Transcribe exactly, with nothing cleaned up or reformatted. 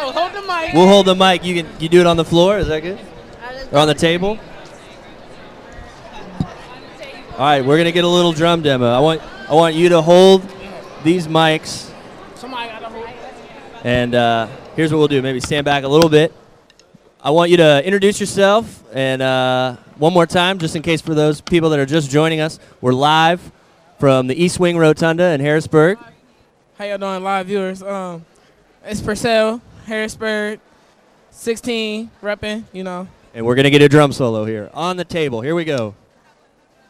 So hold the mic. We'll hold the mic. You can you do it on the floor. Is that good? Or on the table? All right, we're gonna get a little drum demo. I want I want you to hold these mics. Somebody gotta hold. And uh, here's what we'll do. Maybe stand back a little bit. I want you to introduce yourself, and uh, one more time, just in case for those people that are just joining us, we're live from the East Wing Rotunda in Harrisburg. How y'all doing, live viewers? Um, it's Purcell, Harrisburg, sixteen, repping, you know. And we're going to get a drum solo here on the table. Here we go.